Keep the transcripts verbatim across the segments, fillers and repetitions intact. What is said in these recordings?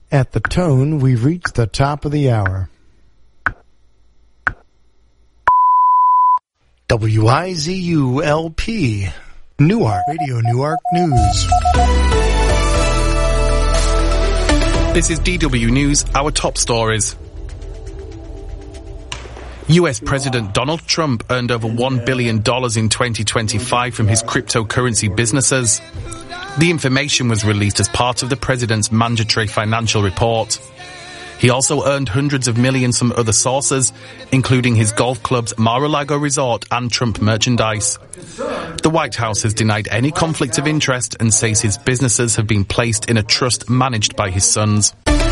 At the tone, we've reached the top of the hour. W I Z U L P, Newark, Radio Newark News. This is D W News, our top stories. U S President Donald Trump earned over one billion dollars in twenty twenty-five from his cryptocurrency businesses. The information was released as part of the president's mandatory financial report. He also earned hundreds of millions from other sources, including his golf club's Mar-a-Lago resort and Trump merchandise. The White House has denied any conflict of interest and says his businesses have been placed in a trust managed by his sons.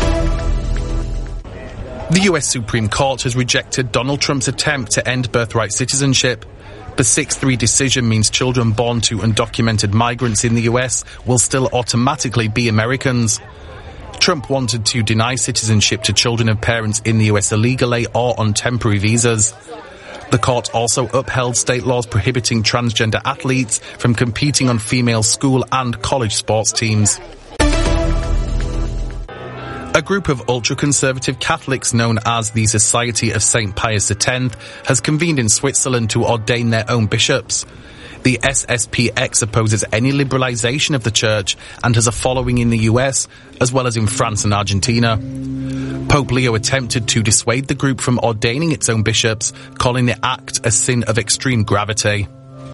The U S Supreme Court has rejected Donald Trump's attempt to end birthright citizenship. The six three decision means children born to undocumented migrants in the U S will still automatically be Americans. Trump wanted to deny citizenship to children of parents in the U S illegally or on temporary visas. The court also upheld state laws prohibiting transgender athletes from competing on female school and college sports teams. A group of ultra-conservative Catholics known as the Society of Saint Pius X has convened in Switzerland to ordain their own bishops. The S S P X opposes any liberalization of the church and has a following in the U S, as well as in France and Argentina. Pope Leo attempted to dissuade the group from ordaining its own bishops, calling the act a sin of extreme gravity.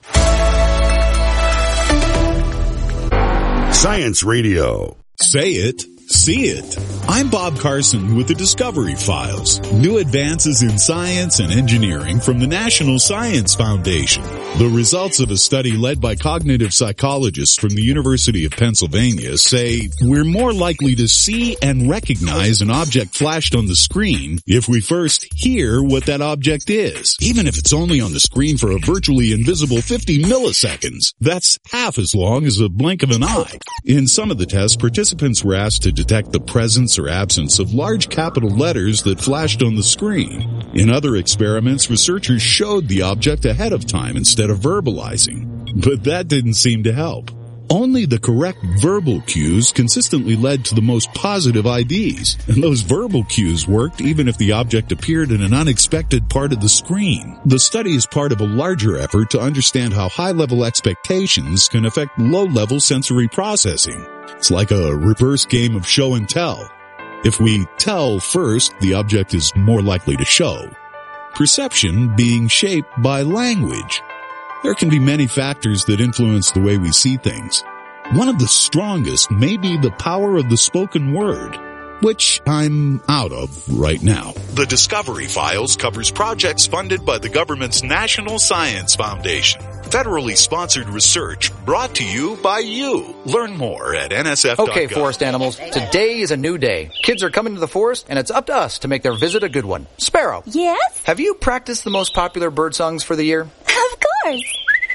Science Radio. Say it. See it. I'm Bob Carson with the Discovery Files. New advances in science and engineering from the National Science Foundation. The results of a study led by cognitive psychologists from the University of Pennsylvania say we're more likely to see and recognize an object flashed on the screen if we first hear what that object is, even if it's only on the screen for a virtually invisible fifty milliseconds. That's half as long as a blink of an eye. In some of the tests, participants were asked to detect the presence or absence of large capital letters that flashed on the screen. In other experiments, researchers showed the object ahead of time instead of verbalizing. But that didn't seem to help. Only the correct verbal cues consistently led to the most positive I Ds, and those verbal cues worked even if the object appeared in an unexpected part of the screen. The study is part of a larger effort to understand how high-level expectations can affect low-level sensory processing. It's like a reverse game of show and tell. If we tell first, the object is more likely to show. Perception being shaped by language. There can be many factors that influence the way we see things. One of the strongest may be the power of the spoken word, which I'm out of right now. The Discovery Files covers projects funded by the government's National Science Foundation. Federally sponsored research brought to you by you. Learn more at N S F dot gov. Okay, forest animals, today is a new day. Kids are coming to the forest, and it's up to us to make their visit a good one. Sparrow. Yes? Have you practiced the most popular bird songs for the year? Of course.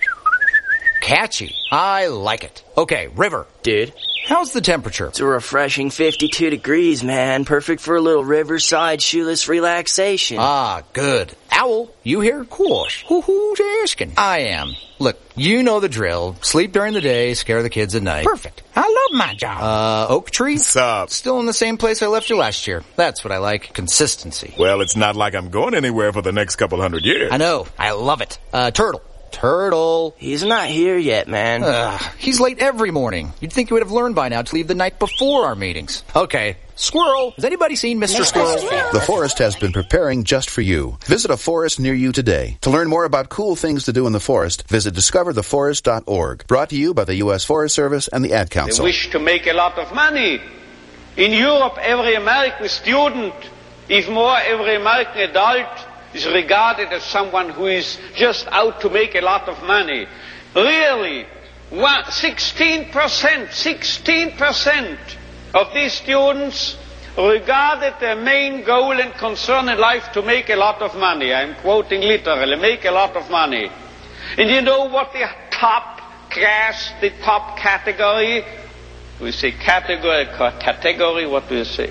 Catchy. I like it. Okay, River. Dude. How's the temperature? It's a refreshing fifty-two degrees, man. Perfect for a little riverside shoeless relaxation. Ah, good. Owl, you here? Course. Who's asking? I am. Look, you know the drill. Sleep during the day, scare the kids at night. Perfect. I love my job. Uh, Oak Tree? What's up? Still in the same place I left you last year. That's what I like. Consistency. Well, it's not like I'm going anywhere for the next couple hundred years. I know. I love it. Uh, Turtle. Turtle. He's not here yet, man. Ugh, he's late every morning. You'd think he would have learned by now to leave the night before our meetings. Okay. Squirrel. Has anybody seen Mister Squirrel? The forest has been preparing just for you. Visit a forest near you today. To learn more about cool things to do in the forest, visit discover the forest dot org. Brought to you by the U S Forest Service and the Ad Council. They wish to make a lot of money. In Europe, every American student, even more every American adult, is regarded as someone who is just out to make a lot of money. Really, one, sixteen percent, sixteen percent of these students regarded their main goal and concern in life to make a lot of money. I'm quoting literally, make a lot of money. And you know what the top class, the top category, we say category, category, what do you say?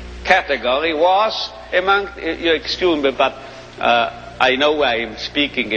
Category was among, you excuse me, but uh, I know I am speaking